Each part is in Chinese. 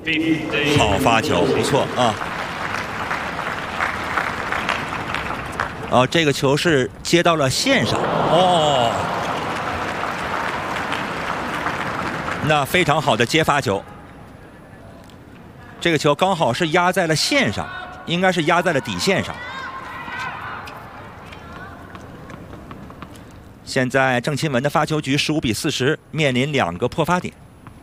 好发球，不错啊。哦，这个球是接到了线上哦，那非常好的接发球。这个球刚好是压在了线上，应该是压在了底线上。现在郑钦文的发球局15比40，面临2个破发点。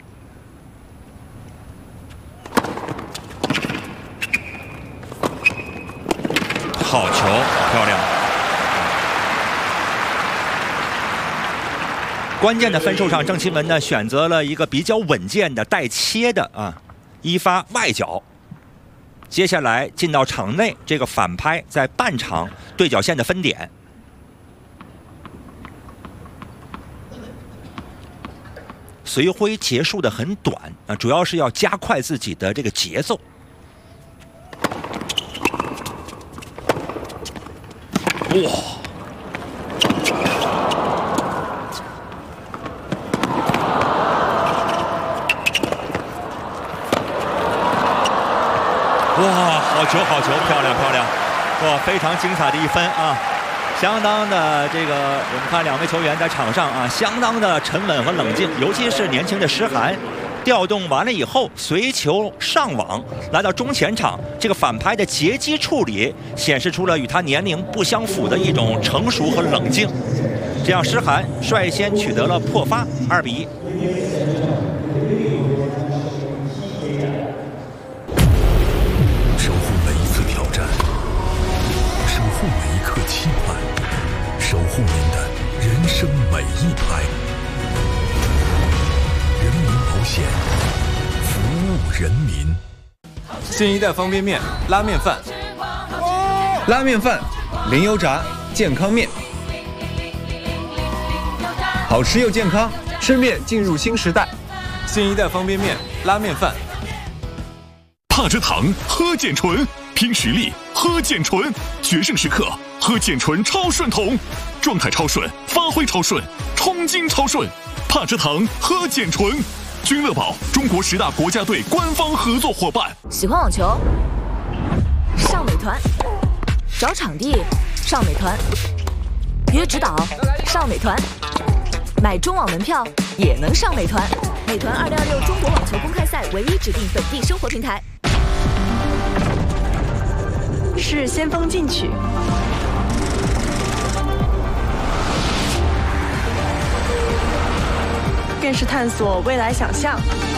好球，漂亮！关键的分数上，郑钦文呢选择了一个比较稳健的带切的一发外角。接下来进到场内，这个反拍在半场对角线的分点。随挥结束的很短主要是要加快自己的这个节奏。哇！哇，好球，好球，漂亮，漂亮！哇，非常精彩的一分啊！相当的这个，我们看2位球员在场上相当的沉稳和冷静，尤其是年轻的施涵。调动完了以后，随球上网，来到中前场，这个反拍的截击处理，显示出了与他年龄不相符的一种成熟和冷静。这样，施涵率先取得了破发，2比1。 守护每一次挑战，守护每一刻期盼，守护您的人生每一拍。保险服务人民。 新一代方便面拉面饭， 拉面饭零油炸健康面，好吃又健康，吃面进入新时代。 新一代方便面拉面饭。 帕蔗糖喝健醇，拼实力喝健醇，决胜时刻喝健醇超顺桶，状态超顺，发挥超顺，冲劲超顺。帕蔗糖喝健醇。君乐宝，中国10大国家队官方合作伙伴。 喜欢网球，上美团；找场地，上美团；约指导，上美团；买中网门票也能上美团。美团2026中国网球公开赛唯一指定本地生活平台。 是先锋进取。更是探索未来想象。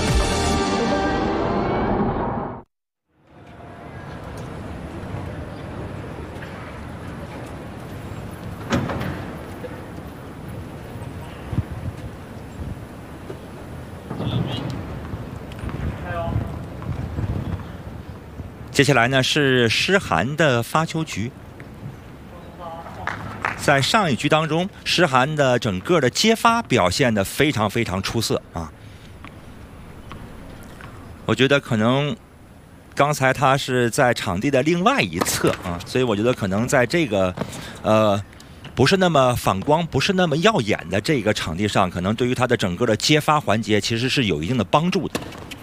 接下来呢是施涵的发球局。在上一局当中，施涵的整个的接发表现得非常非常出色啊！我觉得可能刚才他是在场地的另外一侧啊，所以我觉得可能在这个不是那么反光、不是那么耀眼的这个场地上，可能对于他的整个的接发环节其实是有一定的帮助的。